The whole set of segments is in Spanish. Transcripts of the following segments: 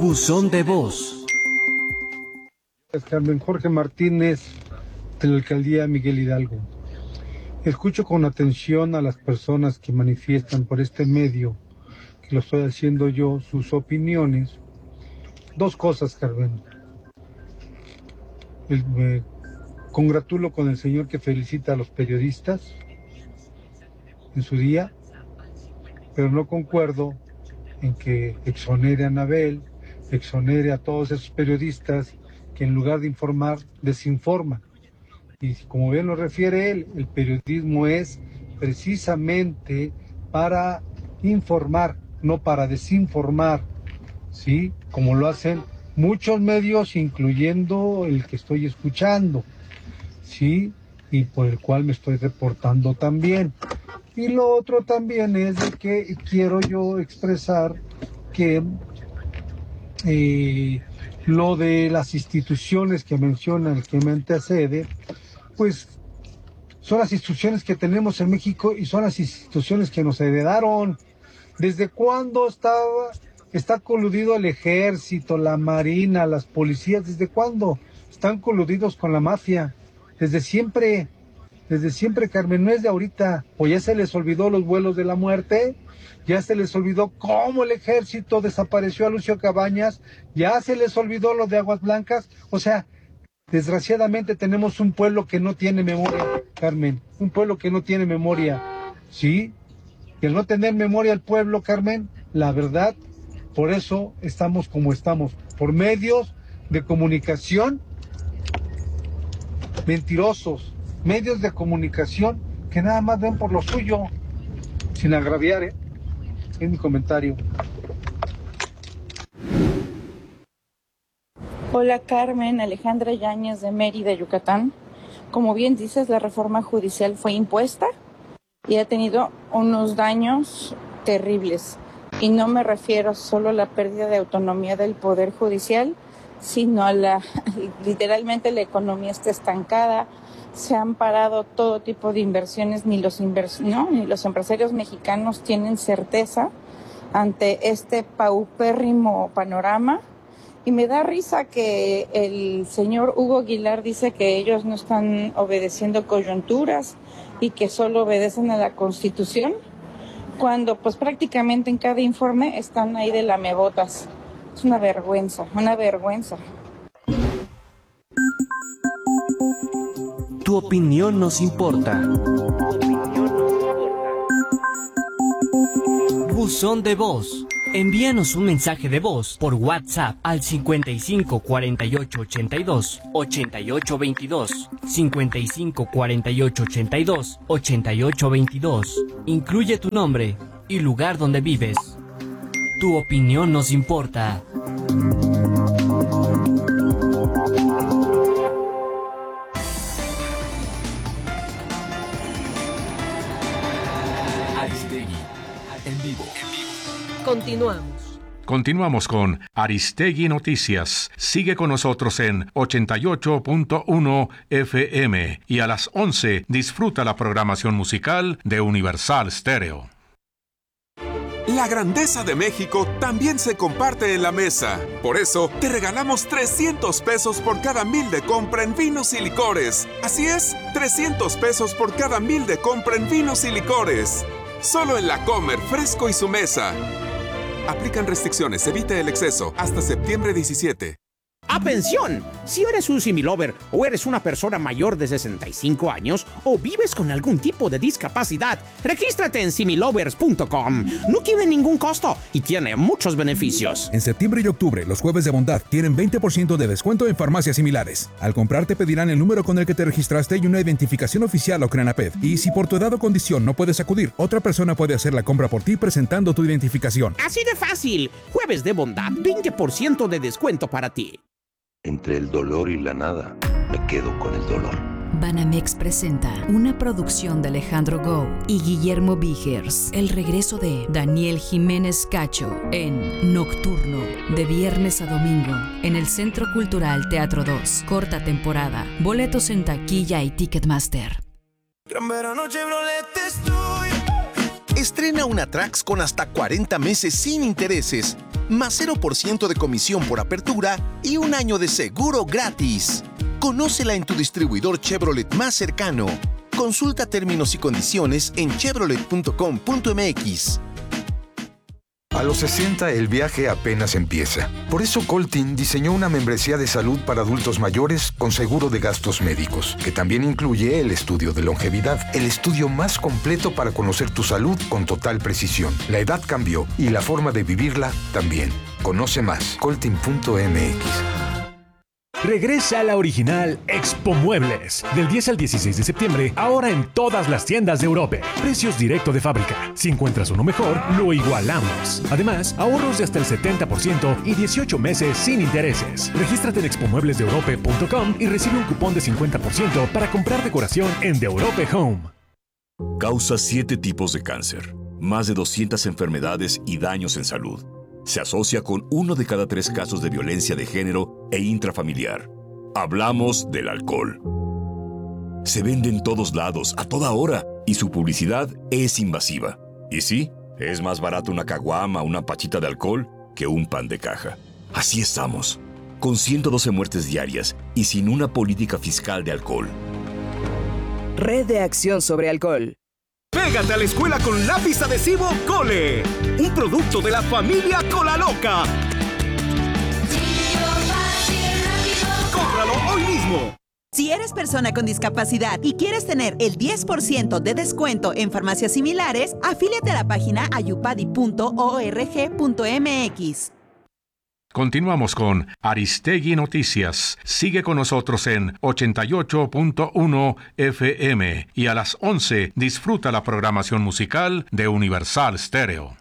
Buzón de voz. Carmen Jorge Martínez, de la alcaldía Miguel Hidalgo. Escucho con atención a las personas que manifiestan por este medio, que lo estoy haciendo yo, sus opiniones. Dos cosas, Carmen. Me congratulo con el señor que felicita a los periodistas en su día, pero no concuerdo en que exonere a Anabel, exonere a todos esos periodistas que en lugar de informar, desinforman. Y como bien lo refiere él, el periodismo es precisamente para informar, no para desinformar, ¿sí? Como lo hacen muchos medios, incluyendo el que estoy escuchando, ¿sí? Y por el cual me estoy reportando también. Y lo otro también es de que quiero yo expresar que lo de las instituciones que menciona el que me antecede, pues son las instituciones que tenemos en México y son las instituciones que nos heredaron. ¿Desde cuándo está coludido el ejército, la marina, las policías? ¿Desde cuándo están coludidos con la mafia? Desde siempre, Carmen, no es de ahorita. ¿O ya se les olvidó los vuelos de la muerte? ¿Ya se les olvidó cómo el ejército desapareció a Lucio Cabañas? ¿Ya se les olvidó lo de Aguas Blancas? O sea, desgraciadamente tenemos un pueblo que no tiene memoria, Carmen. Un pueblo que no tiene memoria, ¿sí? Y al no tener memoria el pueblo, Carmen, la verdad, por eso estamos como estamos. Por medios de comunicación mentirosos. Medios de comunicación que nada más ven por lo suyo, sin agraviar, ¿eh? Es mi comentario. Hola Carmen, Alejandra Yáñez de Mérida, Yucatán. Como bien dices, la reforma judicial fue impuesta y ha tenido unos daños terribles. Y no me refiero solo a la pérdida de autonomía del Poder Judicial, sino a literalmente la economía está estancada, se han parado todo tipo de inversiones, ni los empresarios mexicanos tienen certeza ante este paupérrimo panorama. Y me da risa que el señor Hugo Aguilar dice que ellos no están obedeciendo coyunturas y que solo obedecen a la Constitución, cuando pues prácticamente en cada informe están ahí de lamebotas. Es una vergüenza, una vergüenza. Tu opinión nos importa. Buzón de voz. Envíanos un mensaje de voz por WhatsApp al 55 48 82 88 22, 55 48 82 88 22. Incluye tu nombre y lugar donde vives. Tu opinión nos importa. Aristegui, en vivo. Continuamos con Aristegui Noticias. Sigue con nosotros en 88.1 FM y a las 11 disfruta la programación musical de Universal Stereo. La grandeza de México también se comparte en la mesa. Por eso, te regalamos 300 pesos por cada 1,000 de compra en vinos y licores. Así es, 300 pesos por cada 1,000 de compra en vinos y licores. Solo en La Comer, Fresco y Su Mesa. Aplican restricciones, evita el exceso. Hasta septiembre 17. ¡Atención! Si eres un similover o eres una persona mayor de 65 años o vives con algún tipo de discapacidad, regístrate en similovers.com. No tiene ningún costo y tiene muchos beneficios. En septiembre y octubre, los jueves de bondad tienen 20% de descuento en farmacias similares. Al comprar te pedirán el número con el que te registraste y una identificación oficial o CRENAPED. Y si por tu edad o condición no puedes acudir, otra persona puede hacer la compra por ti presentando tu identificación. Así de fácil. Jueves de bondad, 20% de descuento para ti. Entre el dolor y la nada, me quedo con el dolor. Banamex presenta una producción de Alejandro Gou y Guillermo Vigers. El regreso de Daniel Jiménez Cacho en Nocturno, de viernes a domingo, en el Centro Cultural Teatro 2. Corta temporada. Boletos en taquilla y Ticketmaster. Gran Verano Chevrolet es tuyo. Estrena una Trax con hasta 40 meses sin intereses, más 0% de comisión por apertura y un año de seguro gratis. Conócela en tu distribuidor Chevrolet más cercano. Consulta términos y condiciones en chevrolet.com.mx. A los 60 el viaje apenas empieza. Por eso Coltin diseñó una membresía de salud para adultos mayores con seguro de gastos médicos, que también incluye el estudio de longevidad, el estudio más completo para conocer tu salud con total precisión. La edad cambió y la forma de vivirla también. Conoce más, coltin.mx. Regresa a la original Expo Muebles. Del 10 al 16 de septiembre, ahora en todas las tiendas de Europa. Precios directo de fábrica. Si encuentras uno mejor, lo igualamos. Además, ahorros de hasta el 70% y 18 meses sin intereses. Regístrate en expomueblesdeeurope.com y recibe un cupón de 50% para comprar decoración en The Europe Home. Causa 7 tipos de cáncer, más de 200 enfermedades y daños en salud. Se asocia con 1 de cada 3 casos de violencia de género e intrafamiliar. Hablamos del alcohol. Se vende en todos lados, a toda hora, y su publicidad es invasiva. Y sí, es más barato una caguama o una pachita de alcohol que un pan de caja. Así estamos, con 112 muertes diarias y sin una política fiscal de alcohol. Red de Acción sobre Alcohol. Pégate a la escuela con lápiz adhesivo Cole, un producto de la familia Cola Loca. ¡Cómpralo hoy mismo! Si eres persona con discapacidad y quieres tener el 10% de descuento en farmacias similares, afíliate a la página ayupadi.org.mx. Continuamos con Aristegui Noticias. Sigue con nosotros en 88.1 FM y a las 11 disfruta la programación musical de Universal Stereo.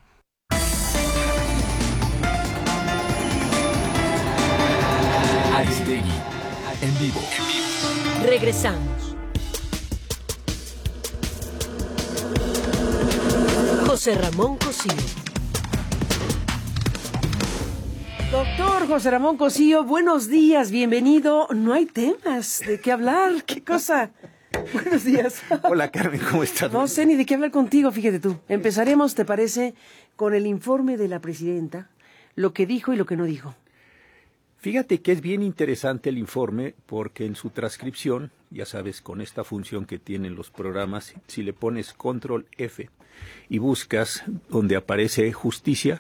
Aristegui, en vivo. Regresamos. José Ramón Cosío. Doctor José Ramón Cosío, buenos días, bienvenido. No hay temas de qué hablar, qué cosa. Buenos días. Hola Carmen, ¿cómo estás? No sé ni de qué hablar contigo, fíjate tú. Empezaremos, ¿te parece?, con el informe de la presidenta, lo que dijo y lo que no dijo. Fíjate que es bien interesante el informe porque en su transcripción, ya sabes, con esta función que tienen los programas, si le pones control F y buscas donde aparece justicia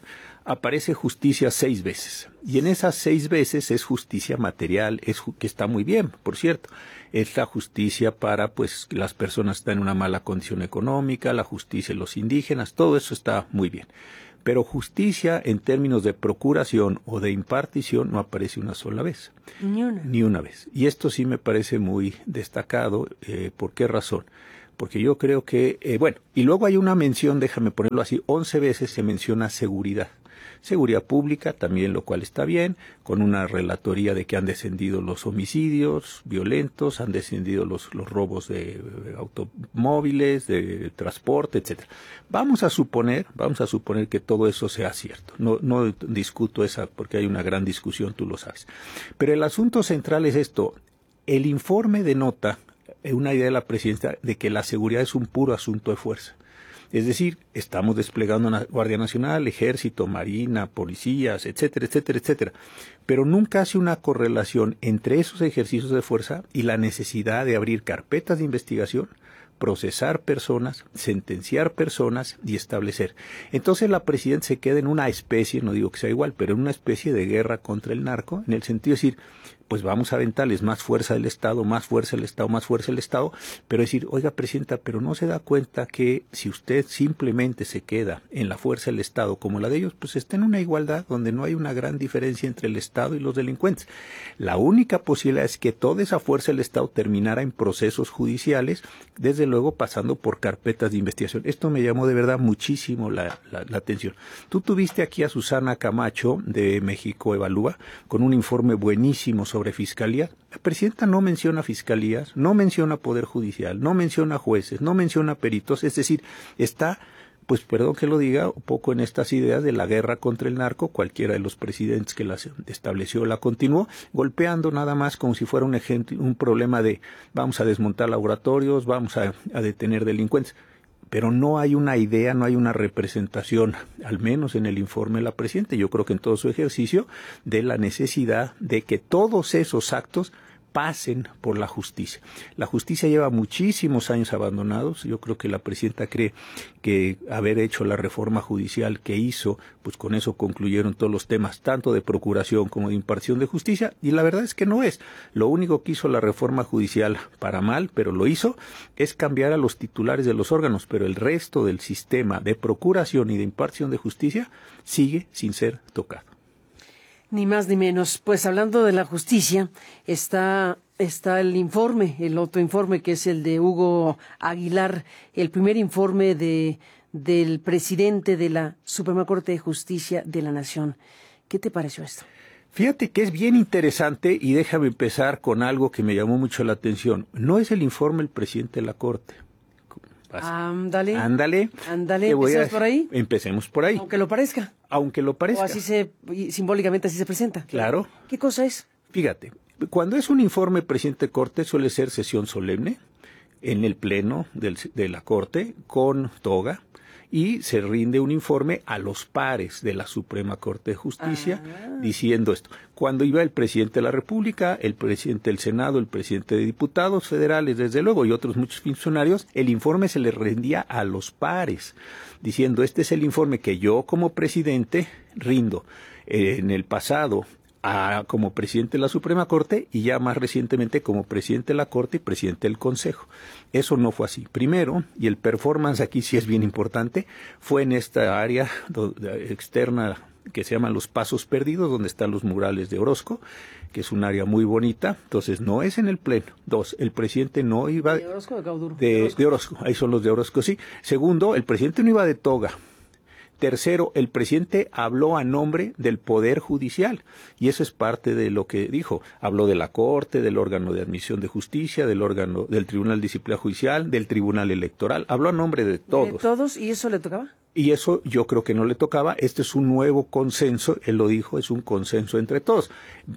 6 veces. Y en esas 6 veces es justicia material, que está muy bien, por cierto. Es la justicia para, pues, las personas que están en una mala condición económica, la justicia de los indígenas, todo eso está muy bien. Pero justicia en términos de procuración o de impartición no aparece una sola vez. Ni una vez. Y esto sí me parece muy destacado. ¿Por qué razón? Porque yo creo que, y luego hay una mención, déjame ponerlo así, 11 veces se menciona seguridad. Seguridad pública también, lo cual está bien, con una relatoría de que han descendido los homicidios violentos, han descendido los robos de automóviles, de transporte, etcétera. Vamos a suponer que todo eso sea cierto. No discuto esa porque hay una gran discusión, tú lo sabes. Pero el asunto central es esto. El informe denota una idea de la presidencia de que la seguridad es un puro asunto de fuerza. Es decir, estamos desplegando una Guardia Nacional, Ejército, Marina, policías, etcétera, etcétera, etcétera. Pero nunca hace una correlación entre esos ejercicios de fuerza y la necesidad de abrir carpetas de investigación, procesar personas, sentenciar personas y establecer. Entonces la presidenta se queda en una especie, no digo que sea igual, pero en una especie de guerra contra el narco, en el sentido de decir, pues vamos a aventarles más fuerza del Estado, más fuerza del Estado, más fuerza del Estado, pero decir, oiga, presidenta, pero no se da cuenta que si usted simplemente se queda en la fuerza del Estado como la de ellos, pues está en una igualdad donde no hay una gran diferencia entre el Estado y los delincuentes. La única posibilidad es que toda esa fuerza del Estado terminara en procesos judiciales, desde luego pasando por carpetas de investigación. Esto me llamó de verdad muchísimo la atención. Tú tuviste aquí a Susana Camacho de México Evalúa con un informe buenísimo sobre fiscalía. La presidenta no menciona fiscalías, no menciona poder judicial, no menciona jueces, no menciona peritos, es decir, está, pues perdón que lo diga, un poco en estas ideas de la guerra contra el narco. Cualquiera de los presidentes que las estableció la continuó, golpeando nada más como si fuera un problema de vamos a desmontar laboratorios, vamos a detener delincuentes. pero no hay una idea, no hay una representación, al menos en el informe de la Presidenta, yo creo que en todo su ejercicio, de la necesidad de que todos esos actos pasen por la justicia. La justicia lleva muchísimos años abandonados. Yo creo que la Presidenta cree que haber hecho la reforma judicial que hizo, pues con eso concluyeron todos los temas, tanto de procuración como de impartición de justicia, y la verdad es que no es. Lo único que hizo la reforma judicial, para mal, pero lo hizo, es cambiar a los titulares de los órganos, pero el resto del sistema de procuración y de impartición de justicia sigue sin ser tocado. Ni más ni menos. Pues hablando de la justicia, está el informe, el otro informe que es el de Hugo Aguilar, el primer informe del presidente de la Suprema Corte de Justicia de la Nación. ¿Qué te pareció esto? Fíjate que es bien interesante y déjame empezar con algo que me llamó mucho la atención. No es el informe del presidente de la Corte. Ándale. ¿Empecemos por ahí? Empecemos por ahí. Aunque lo parezca. O así simbólicamente así se presenta. Claro. ¿Qué cosa es? Fíjate, cuando es un informe del presidente de Corte suele ser sesión solemne en el pleno de la Corte con toga y se rinde un informe a los pares de la Suprema Corte de Justicia diciendo esto. Cuando iba el presidente de la República, el presidente del Senado, el presidente de diputados federales, desde luego, y otros muchos funcionarios, el informe se le rendía a los pares, diciendo, este es el informe que yo como presidente rindo. En el pasado, como presidente de la Suprema Corte y ya más recientemente como presidente de la Corte y presidente del Consejo. Eso no fue así. Primero, y el performance aquí sí es bien importante, fue en esta área externa que se llaman los Pasos Perdidos, donde están los murales de Orozco, que es un área muy bonita. Entonces, no es en el pleno. Dos, el presidente no iba... ¿De Orozco o de Cauduro? De Orozco. Ahí son los de Orozco, sí. Segundo, el presidente no iba de toga. Tercero, el presidente habló a nombre del Poder Judicial, y eso es parte de lo que dijo. Habló de la Corte, del órgano de admisión de justicia, del órgano del Tribunal de Disciplina Judicial, del Tribunal Electoral. Habló a nombre de todos. ¿De todos? ¿Y eso le tocaba? Y eso yo creo que no le tocaba. Este es un nuevo consenso, él lo dijo, es un consenso entre todos.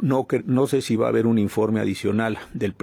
No sé si va a haber un informe adicional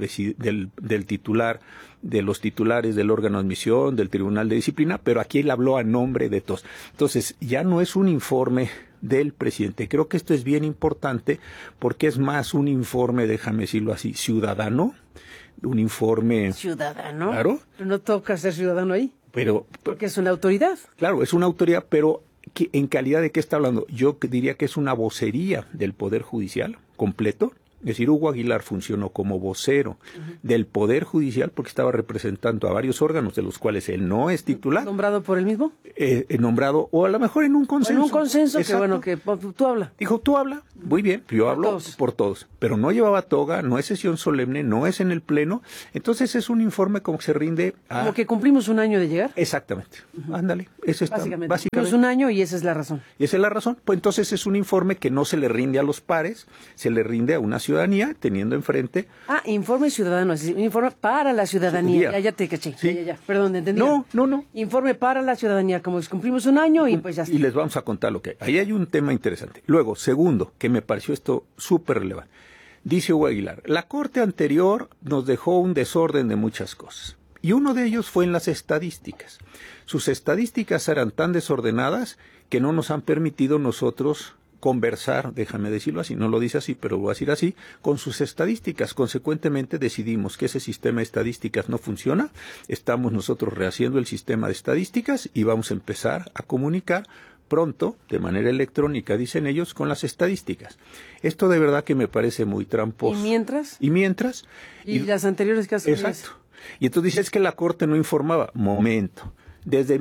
del titular, de los titulares del órgano de admisión, del Tribunal de Disciplina, pero aquí él habló a nombre de todos. Entonces, ya no es un informe del presidente. Creo que esto es bien importante porque es más un informe, déjame decirlo así, ciudadano, un informe... ¿Ciudadano? Claro. ¿Pero no toca ser ciudadano ahí? Porque es una autoridad. Claro, es una autoridad, pero ¿en calidad de qué está hablando? Yo diría que es una vocería del Poder Judicial completo. Es decir, Hugo Aguilar funcionó como vocero del Poder Judicial porque estaba representando a varios órganos de los cuales él no es titular. ¿Nombrado por él mismo? Nombrado, o a lo mejor en un consenso. En un consenso, que bueno, que tú habla. Dijo, tú habla, muy bien, yo hablo por todos. Pero no llevaba toga, no es sesión solemne, no es en el pleno. Entonces es un informe como que se rinde a... Como que cumplimos un año de llegar. Exactamente, ándale. Eso está, básicamente. Cumplimos un año y esa es la razón. Y esa es la razón. Pues entonces es un informe que no se le rinde a los pares, se le rinde a una ciudadanía teniendo enfrente... informe ciudadano, es decir, un informe para la ciudadanía. Ya te caché. Sí. Ya. Perdón, entendí. No. Informe para la ciudadanía, como si cumplimos un año y pues ya está. Y les vamos a contar lo que hay. Ahí hay un tema interesante. Luego, segundo, que me pareció esto súper relevante. Dice Hugo Aguilar, la Corte anterior nos dejó un desorden de muchas cosas. Y uno de ellos fue en las estadísticas. Sus estadísticas eran tan desordenadas que no nos han permitido nosotros conversar, déjame decirlo así, no lo dice así, pero lo voy a decir así, con sus estadísticas. Consecuentemente decidimos que ese sistema de estadísticas no funciona, estamos nosotros rehaciendo el sistema de estadísticas y vamos a empezar a comunicar pronto, de manera electrónica, dicen ellos, con las estadísticas. Esto de verdad que me parece muy tramposo. ¿Y mientras? ¿Y las anteriores que hacen? Exacto. Y entonces dices que la Corte no informaba. Momento. Desde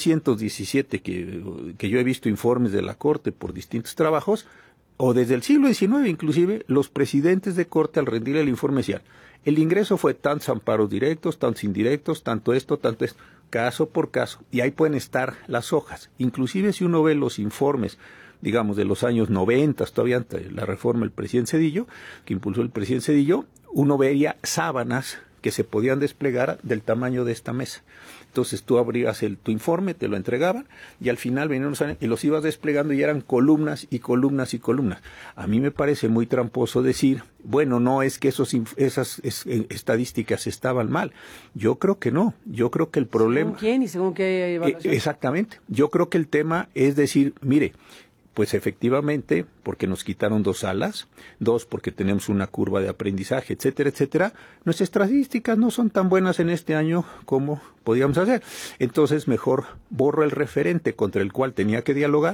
1917, que yo he visto informes de la Corte por distintos trabajos, o desde el siglo XIX inclusive, los presidentes de Corte al rendir el informe decían, el ingreso fue tantos amparos directos, tantos indirectos, tanto esto, caso por caso. Y ahí pueden estar las hojas. Inclusive si uno ve los informes, digamos, de los años 90, todavía ante la reforma del presidente Zedillo, que impulsó el presidente Zedillo, uno veía sábanas que se podían desplegar del tamaño de esta mesa. Entonces tú abrías tu informe, te lo entregaban y al final venían y los ibas desplegando y eran columnas y columnas y columnas. A mí me parece muy tramposo decir, bueno, no es que esas estadísticas estaban mal. Yo creo que no. Yo creo que el problema... ¿Según quién y según qué evaluación? Exactamente. Yo creo que el tema es decir, mire, pues efectivamente, porque nos quitaron 2 salas, 2 porque tenemos una curva de aprendizaje, etcétera, etcétera, nuestras estadísticas no son tan buenas en este año como podíamos hacer. Entonces, mejor borro el referente contra el cual tenía que dialogar.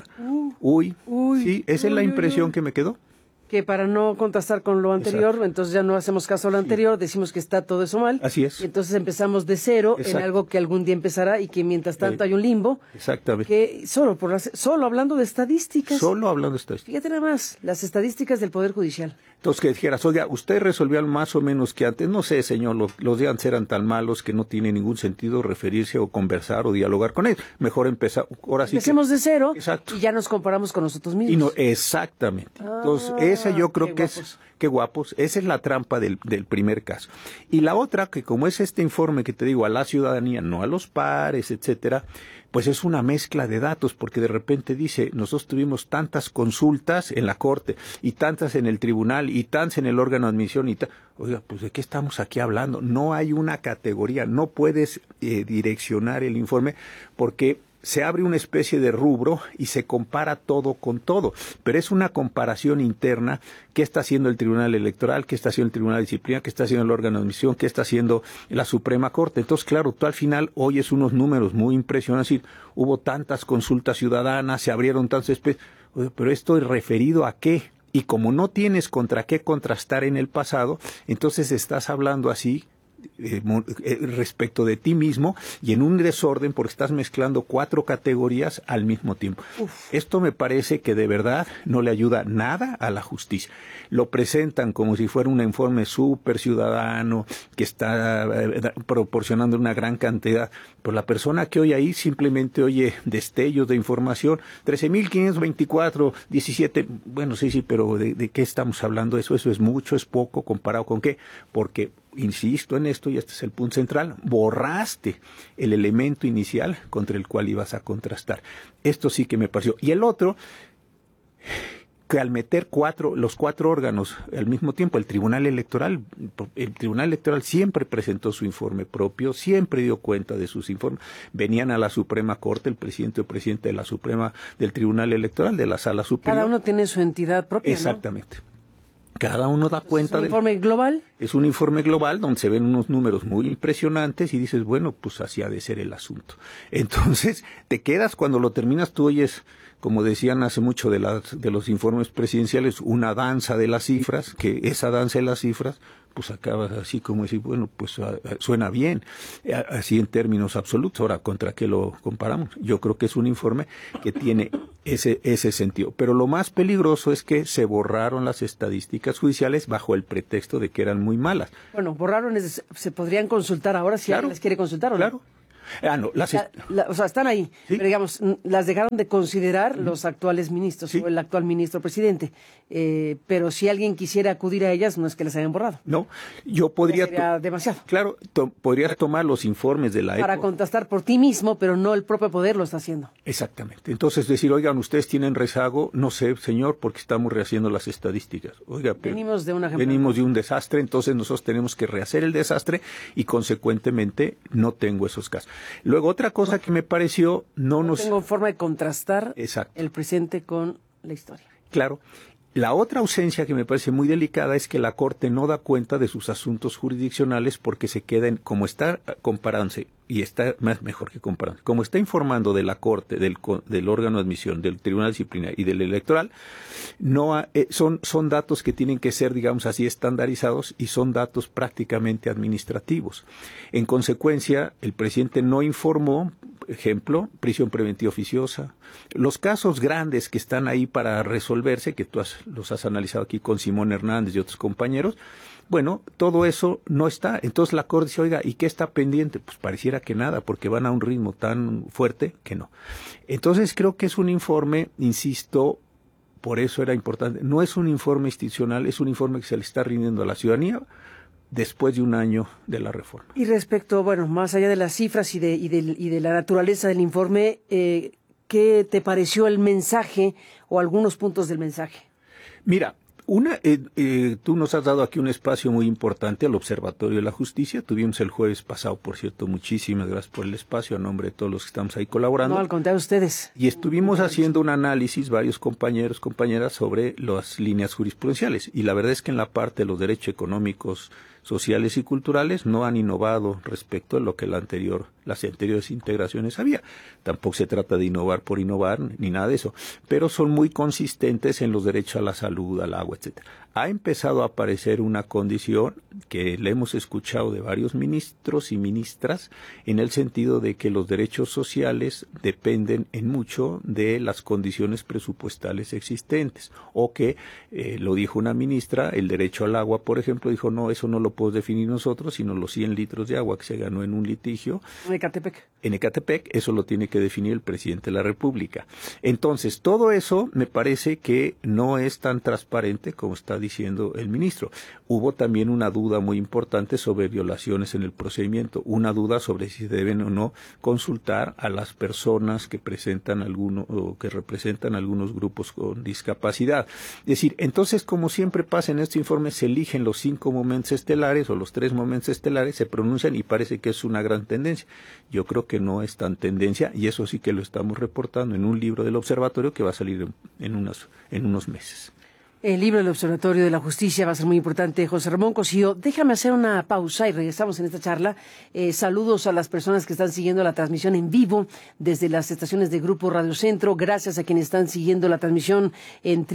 Sí, esa es la impresión que me quedó. Que para no contrastar con lo anterior, entonces ya no hacemos caso a lo anterior, decimos que está todo eso mal. Así es. Y entonces empezamos de cero en algo que algún día empezará y que mientras tanto hay un limbo. Exactamente. Que solo hablando de estadísticas. Solo hablando de estadísticas. Fíjate nada más, las estadísticas del Poder Judicial. Entonces que dijeras, oiga, usted resolvió más o menos que antes. No sé, señor, los de antes eran tan malos que no tiene ningún sentido referirse o conversar o dialogar con ellos. Mejor empezar, ahora sí. Empecemos de cero y ya nos comparamos con nosotros mismos. Exactamente. Entonces, esa yo creo que es... Qué guapos. Esa es la trampa del primer caso. Y la otra, que como es este informe que te digo a la ciudadanía, no a los pares, etcétera, pues es una mezcla de datos, porque de repente dice, nosotros tuvimos tantas consultas en la corte, y tantas en el tribunal, y tantas en el órgano de admisión, oiga, pues ¿de qué estamos aquí hablando? No hay una categoría, no puedes direccionar el informe, porque se abre una especie de rubro y se compara todo con todo, pero es una comparación interna. ¿Qué está haciendo el Tribunal Electoral? ¿Qué está haciendo el Tribunal de Disciplina? ¿Qué está haciendo el órgano de admisión? ¿Qué está haciendo la Suprema Corte? Entonces, claro, tú al final oyes unos números muy impresionantes, es decir, hubo tantas consultas ciudadanas, se abrieron tantas especies, pero esto es referido a qué. Y como no tienes contra qué contrastar en el pasado, entonces estás hablando así respecto de ti mismo y en un desorden porque estás mezclando 4 categorías al mismo tiempo. Esto me parece que de verdad no le ayuda nada a la justicia. Lo presentan como si fuera un informe súper ciudadano que está proporcionando una gran cantidad, pero la persona que oye ahí simplemente oye destellos de información, 13.524, 17, bueno, sí, pero ¿de qué estamos hablando? Eso es mucho, es poco, comparado con qué, porque insisto en esto, y este es el punto central, borraste el elemento inicial contra el cual ibas a contrastar. Esto sí que me pareció. Y el otro, que al meter los 4 órganos al mismo tiempo, el Tribunal Electoral siempre presentó su informe propio, siempre dio cuenta de sus informes. Venían a la Suprema Corte, el presidente o presidente de la Suprema, del Tribunal Electoral, de la Sala Superior. Cada uno tiene su entidad propia, exactamente. ¿No? Cada uno da cuenta ¿Es un informe global? Es un informe global donde se ven unos números muy impresionantes y dices, bueno, pues así ha de ser el asunto. Entonces, te quedas, cuando lo terminas, tú oyes, como decían hace mucho de los informes presidenciales, una danza de las cifras, que esa danza de las cifras, pues acaba así como decir, bueno, pues suena bien, así en términos absolutos. Ahora, ¿contra qué lo comparamos? Yo creo que es un informe que tiene ese sentido. Pero lo más peligroso es que se borraron las estadísticas judiciales bajo el pretexto de que eran muy malas. Bueno, borraron, se podrían consultar ahora si alguien las quiere consultar o no. Claro. No, o sea, están ahí, ¿sí? Pero digamos, las dejaron de considerar los actuales ministros, ¿sí? O el actual ministro presidente, pero si alguien quisiera acudir a ellas, no es que las hayan borrado. No, yo podría... Sería demasiado. Claro, podría tomar los informes de la época. Para contrastar por ti mismo, pero no el propio poder lo está haciendo. Exactamente. Entonces decir, oigan, ustedes tienen rezago, no sé, señor, porque estamos rehaciendo las estadísticas. Oiga, pero venimos de un desastre, entonces nosotros tenemos que rehacer el desastre y consecuentemente no tengo esos casos. Luego, otra cosa que me pareció, no tengo forma de contrastar el presente con la historia. Claro. La otra ausencia que me parece muy delicada es que la Corte no da cuenta de sus asuntos jurisdiccionales porque se queda como está comparándose, y está mejor que comparando, como está informando de la Corte, del órgano de admisión, del Tribunal de Disciplina y del Electoral, son datos que tienen que ser, digamos así, estandarizados y son datos prácticamente administrativos. En consecuencia, el presidente no informó, ejemplo, prisión preventiva oficiosa, los casos grandes que están ahí para resolverse, que tú los has analizado aquí con Simón Hernández y otros compañeros. Bueno, todo eso no está. Entonces la Corte dice, oiga, ¿y qué está pendiente? Pues pareciera que nada, porque van a un ritmo tan fuerte que no. Entonces creo que es un informe, insisto, por eso era importante, no es un informe institucional, es un informe que se le está rindiendo a la ciudadanía después de un año de la reforma. Y respecto, bueno, más allá de las cifras y de la naturaleza del informe, ¿qué te pareció el mensaje o algunos puntos del mensaje? Mira, tú nos has dado aquí un espacio muy importante al Observatorio de la Justicia. Tuvimos el jueves pasado, por cierto, muchísimas gracias por el espacio a nombre de todos los que estamos ahí colaborando. No, al contrario, ustedes. Y estuvimos haciendo un análisis, varios compañeros, compañeras, sobre las líneas jurisprudenciales. Y la verdad es que en la parte de los derechos económicos, sociales y culturales no han innovado respecto a lo que las anteriores integraciones había. Tampoco se trata de innovar por innovar ni nada de eso, pero son muy consistentes en los derechos a la salud, al agua, etcétera. Ha empezado a aparecer una condición que le hemos escuchado de varios ministros y ministras en el sentido de que los derechos sociales dependen en mucho de las condiciones presupuestales existentes, o que, lo dijo una ministra, el derecho al agua, por ejemplo, dijo, no, eso no lo podemos definir nosotros, sino los 100 litros de agua que se ganó en un litigio. En Ecatepec. En Ecatepec, eso lo tiene que definir el presidente de la República. Entonces, todo eso me parece que no es tan transparente como está diciendo el ministro. Hubo también una duda muy importante sobre violaciones en el procedimiento, una duda sobre si deben o no consultar a las personas que presentan o que representan algunos grupos con discapacidad. Es decir, entonces, como siempre pasa en este informe, se eligen los 5 momentos estelares o los 3 momentos estelares, se pronuncian y parece que es una gran tendencia. Yo creo que no es tan tendencia, y eso sí que lo estamos reportando en un libro del Observatorio que va a salir en unos meses. El libro del Observatorio de la Justicia va a ser muy importante. José Ramón Cosío, déjame hacer una pausa y regresamos en esta charla. Saludos a las personas que están siguiendo la transmisión en vivo desde las estaciones de Grupo Radio Centro. Gracias a quienes están siguiendo la transmisión en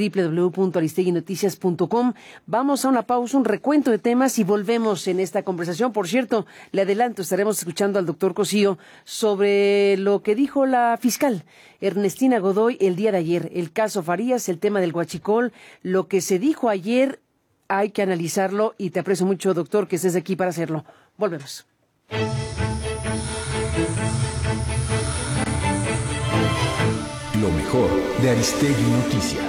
www.aristeguinoticias.com. Vamos a una pausa, un recuento de temas y volvemos en esta conversación. Por cierto, le adelanto, estaremos escuchando al doctor Cosío sobre lo que dijo la fiscal Ernestina Godoy el día de ayer. El caso Farías, el tema del huachicol, lo que se dijo ayer hay que analizarlo y te aprecio mucho, doctor, que estés aquí para hacerlo. Volvemos. Lo mejor de Aristegui Noticias.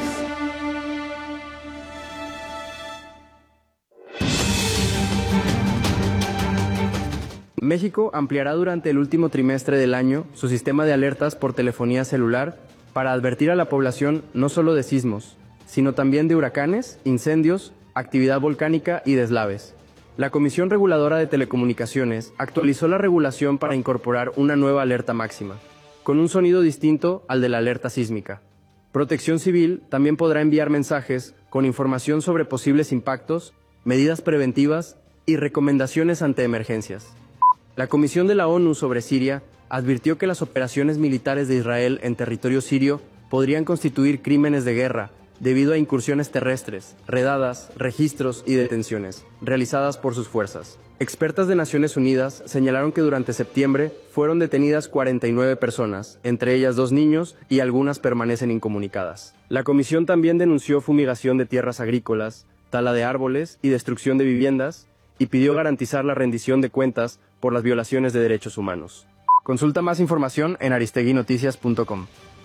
México ampliará durante el último trimestre del año su sistema de alertas por telefonía celular para advertir a la población no solo de sismos, sino también de huracanes, incendios, actividad volcánica y deslaves. La Comisión Reguladora de Telecomunicaciones actualizó la regulación para incorporar una nueva alerta máxima, con un sonido distinto al de la alerta sísmica. Protección Civil también podrá enviar mensajes con información sobre posibles impactos, medidas preventivas y recomendaciones ante emergencias. La Comisión de la ONU sobre Siria advirtió que las operaciones militares de Israel en territorio sirio podrían constituir crímenes de guerra debido a incursiones terrestres, redadas, registros y detenciones realizadas por sus fuerzas. Expertas de Naciones Unidas señalaron que durante septiembre fueron detenidas 49 personas, entre ellas 2 niños, y algunas permanecen incomunicadas. La comisión también denunció fumigación de tierras agrícolas, tala de árboles y destrucción de viviendas, y pidió garantizar la rendición de cuentas por las violaciones de derechos humanos. Consulta más información en aristeguinoticias.com.